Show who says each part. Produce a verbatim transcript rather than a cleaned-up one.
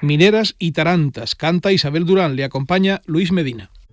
Speaker 1: Mineras y tarantas. Canta Isabel Durán, le acompaña Luis Medina.